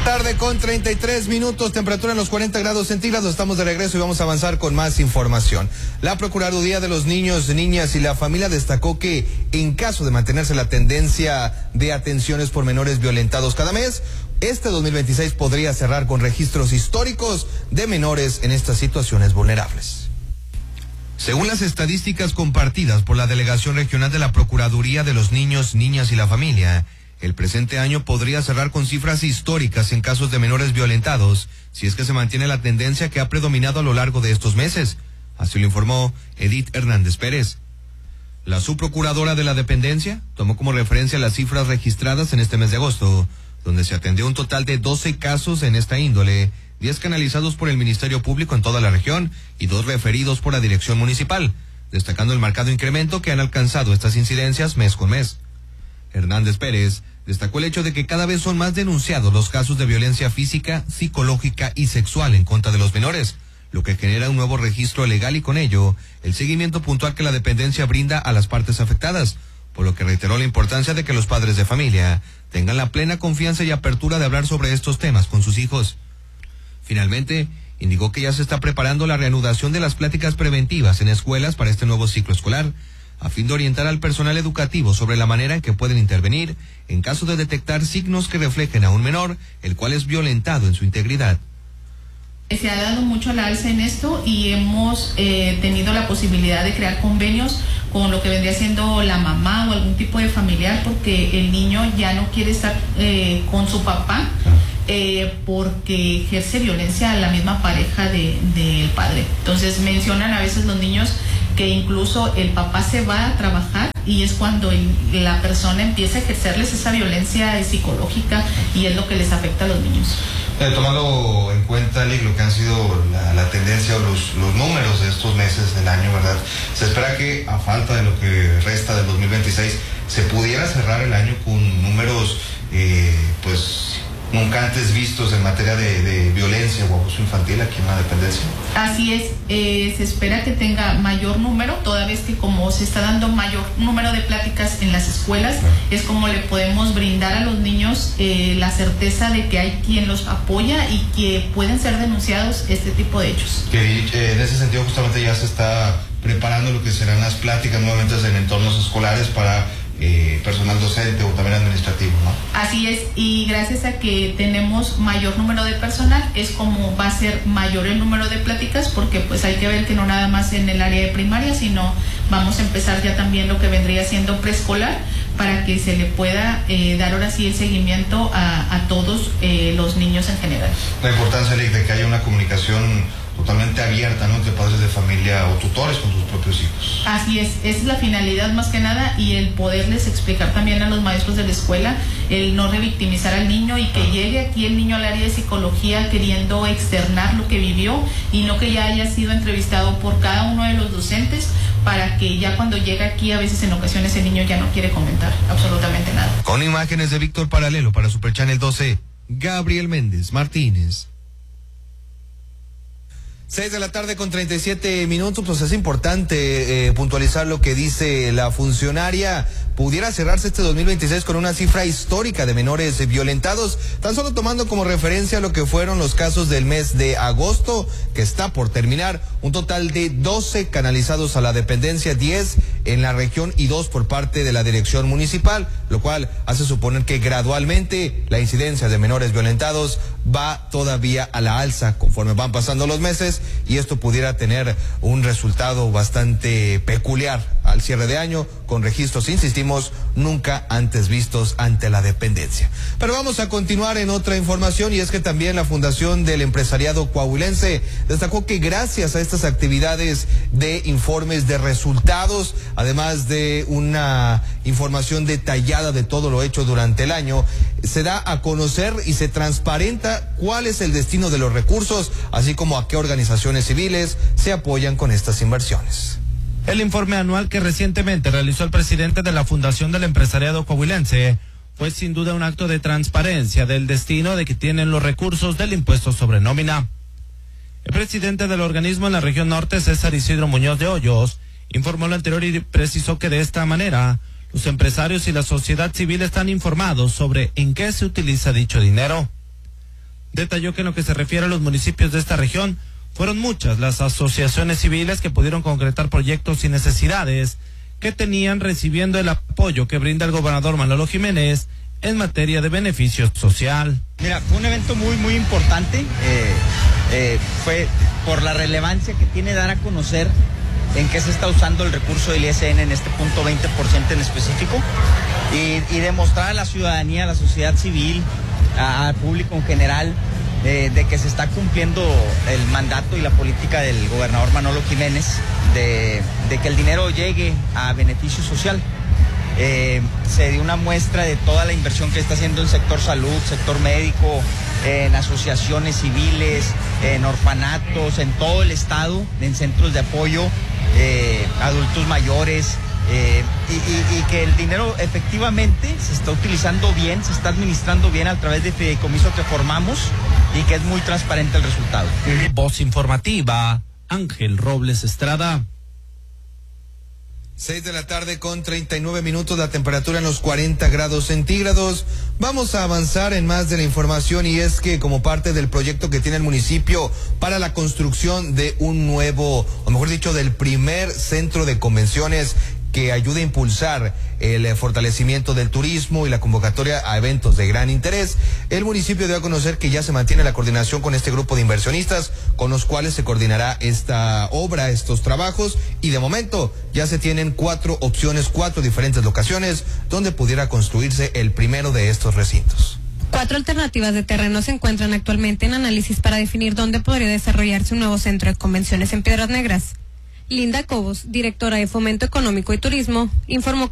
Tarde con 33 minutos, temperatura en los 40 grados centígrados. Estamos de regreso y vamos a avanzar con más información. La Procuraduría de los Niños, Niñas y la Familia destacó que en caso de mantenerse la tendencia de atenciones por menores violentados cada mes, este 2026 podría cerrar con registros históricos de menores en estas situaciones vulnerables. Según las estadísticas compartidas por la Delegación Regional de la Procuraduría de los Niños, Niñas y la Familia, el presente año podría cerrar con cifras históricas en casos de menores violentados, si es que se mantiene la tendencia que ha predominado a lo largo de estos meses. Así lo informó Edith Hernández Pérez. La subprocuradora de la dependencia tomó como referencia las cifras registradas en este mes de agosto, donde se atendió un total de 12 casos en esta índole, 10 canalizados por el Ministerio Público en toda la región y 2 referidos por la Dirección Municipal, destacando el marcado incremento que han alcanzado estas incidencias mes con mes. Hernández Pérez destacó el hecho de que cada vez son más denunciados los casos de violencia física, psicológica y sexual en contra de los menores, lo que genera un nuevo registro legal y con ello el seguimiento puntual que la dependencia brinda a las partes afectadas, por lo que reiteró la importancia de que los padres de familia tengan la plena confianza y apertura de hablar sobre estos temas con sus hijos. Finalmente, indicó que ya se está preparando la reanudación de las pláticas preventivas en escuelas para este nuevo ciclo escolar, a fin de orientar al personal educativo sobre la manera en que pueden intervenir en caso de detectar signos que reflejen a un menor, el cual es violentado en su integridad. Se ha dado mucho la alza en esto y hemos tenido la posibilidad de crear convenios con lo que vendría siendo la mamá o algún tipo de familiar, porque el niño ya no quiere estar con su papá porque ejerce violencia a la misma pareja del padre. Entonces mencionan a veces los niños que incluso el papá se va a trabajar y es cuando la persona empieza a ejercerles esa violencia psicológica y es lo que les afecta a los niños. Tomando en cuenta, Lick, lo que han sido la tendencia o los números de estos meses del año, ¿verdad? Se espera que a falta de lo que resta del 2026 se pudiera cerrar el año con números pues nunca antes vistos en materia de violencia o abuso infantil aquí en la dependencia. Así es, se espera que tenga mayor número, toda vez que como se está dando mayor número de pláticas en las escuelas, es como le podemos brindar a los niños la certeza de que hay quien los apoya y que pueden ser denunciados este tipo de hechos. Que en ese sentido justamente ya se está preparando lo que serán las pláticas nuevamente en entornos escolares para personal docente o también administrativo, ¿no? Así es, y gracias a que tenemos mayor número de personal, es como va a ser mayor el número de pláticas, porque pues hay que ver que no nada más en el área de primaria, sino vamos a empezar ya también lo que vendría siendo preescolar, para que se le pueda dar ahora sí el seguimiento a todos los niños en general. La importancia, Lick, de que haya una comunicación totalmente abierta, ¿no?, entre padres de familia o tutores con sus propios hijos. Así es, esa es la finalidad más que nada, y el poderles explicar también a los maestros de la escuela, el no revictimizar al niño y que llegue aquí el niño al área de psicología queriendo externar lo que vivió y no que ya haya sido entrevistado por cada uno de los docentes, para que ya cuando llega aquí a veces en ocasiones el niño ya no quiere comentar absolutamente nada. Con imágenes de Víctor Paralelo para Super Channel 12, Gabriel Méndez Martínez. 6 de la tarde con 37 minutos, pues es importante puntualizar lo que dice la funcionaria. Pudiera cerrarse este 2026 con una cifra histórica de menores violentados, tan solo tomando como referencia lo que fueron los casos del mes de agosto, que está por terminar, un total de 12 canalizados a la dependencia, 10 en la región y 2 por parte de la dirección municipal, lo cual hace suponer que gradualmente la incidencia de menores violentados va todavía a la alza conforme van pasando los meses, y esto pudiera tener un resultado bastante peculiar al cierre de año, con registros, insistimos, nunca antes vistos ante la dependencia. Pero vamos a continuar en otra información, y es que también la Fundación del Empresariado Coahuilense destacó que gracias a estas actividades de informes de resultados, además de una información detallada de todo lo hecho durante el año, se da a conocer y se transparenta cuál es el destino de los recursos, así como a qué organizaciones civiles se apoyan con estas inversiones. El informe anual que recientemente realizó el presidente de la Fundación del Empresariado Coahuilense fue sin duda un acto de transparencia del destino de que tienen los recursos del impuesto sobre nómina. El presidente del organismo en la región norte, César Isidro Muñoz de Hoyos, informó lo anterior y precisó que de esta manera los empresarios y la sociedad civil están informados sobre en qué se utiliza dicho dinero. Detalló que en lo que se refiere a los municipios de esta región, fueron muchas las asociaciones civiles que pudieron concretar proyectos y necesidades que tenían recibiendo el apoyo que brinda el gobernador Manolo Jiménez en materia de beneficio social. Mira, fue un evento muy importante, fue por la relevancia que tiene dar a conocer en qué se está usando el recurso del ISN en este punto 20% en específico y demostrar a la ciudadanía, a la sociedad civil, al público en general, de que se está cumpliendo el mandato y la política del gobernador Manolo Jiménez de que el dinero llegue a beneficio social. Se dio una muestra de toda la inversión que está haciendo el sector salud, sector médico, en asociaciones civiles, en orfanatos, en todo el estado, en centros de apoyo, adultos mayores, y que el dinero efectivamente se está utilizando bien, se está administrando bien a través de fideicomiso que formamos y que es muy transparente el resultado. Voz informativa, Ángel Robles Estrada. 6 de la tarde con 39 minutos, la temperatura en los 40 grados centígrados. Vamos a avanzar en más de la información y es que como parte del proyecto que tiene el municipio para la construcción de un nuevo, o mejor dicho, del primer centro de convenciones que ayude a impulsar el fortalecimiento del turismo y la convocatoria a eventos de gran interés, el municipio dio a conocer que ya se mantiene la coordinación con este grupo de inversionistas con los cuales se coordinará esta obra, estos trabajos, y de momento ya se tienen 4 opciones, 4 diferentes locaciones donde pudiera construirse el primero de estos recintos. 4 alternativas de terreno se encuentran actualmente en análisis para definir dónde podría desarrollarse un nuevo centro de convenciones en Piedras Negras. Linda Cobos, directora de Fomento Económico y Turismo, informó